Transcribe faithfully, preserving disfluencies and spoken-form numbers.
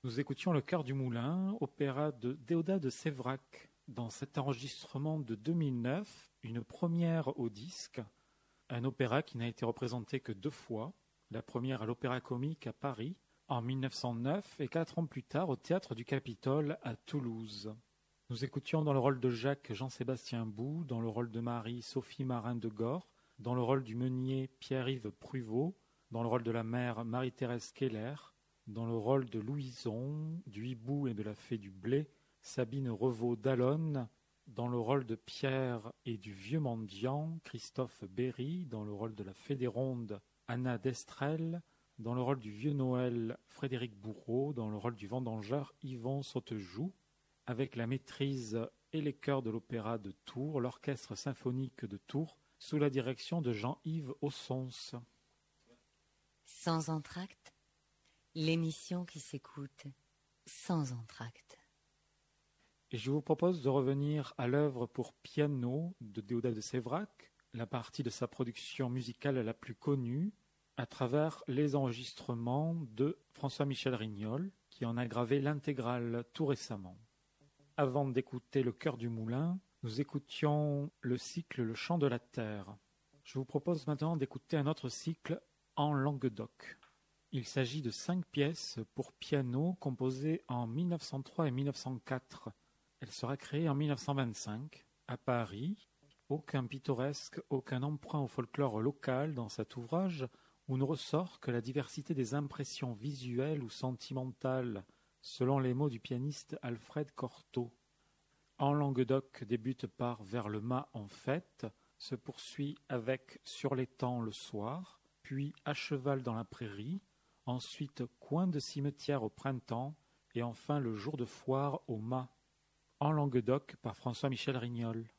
Nous écoutions Le Cœur du Moulin, opéra de Déodat de Séverac. Dans cet enregistrement de deux mille neuf, une première au disque, un opéra qui n'a été représenté que deux fois, la première à l'Opéra Comique à Paris, en mille neuf cent neuf, et quatre ans plus tard au Théâtre du Capitole à Toulouse. Nous écoutions dans le rôle de Jacques Jean-Sébastien Bou, dans le rôle de Marie Sophie Marin de Gore, dans le rôle du meunier Pierre-Yves Pruvot, dans le rôle de la mère Marie-Thérèse Keller, dans le rôle de Louison, du hibou et de la fée du blé, Sabine Revaux d'Allonne, dans le rôle de Pierre et du vieux mendiant, Christophe Berry, dans le rôle de la fée des rondes, Anna Destrel, dans le rôle du vieux Noël, Frédéric Bourreau, dans le rôle du vendangeur, Yvon Sautejoux, avec la maîtrise et les chœurs de l'opéra de Tours, l'orchestre symphonique de Tours, sous la direction de Jean-Yves Ossons. Sans entracte, l'émission qui s'écoute sans entracte. Et je vous propose de revenir à l'œuvre pour piano de Déodat de Séverac, la partie de sa production musicale la plus connue, à travers les enregistrements de François-Michel Rignol, qui en a gravé l'intégrale tout récemment. Avant d'écouter Le Cœur du Moulin, nous écoutions le cycle Le Chant de la Terre. Je vous propose maintenant d'écouter un autre cycle en Languedoc. Il s'agit de cinq pièces pour piano composées en mille neuf cent trois et mille neuf cent quatre. Elle sera créée en mille neuf cent vingt-cinq, à Paris. Aucun pittoresque, aucun emprunt au folklore local dans cet ouvrage où ne ressort que la diversité des impressions visuelles ou sentimentales, selon les mots du pianiste Alfred Cortot. En Languedoc débute par Vers le mât en fête, se poursuit avec Sur l'étang le soir, puis À cheval dans la prairie, ensuite Coin de cimetière au printemps, et enfin Le jour de foire au mât. En Languedoc par François-Michel Rignol.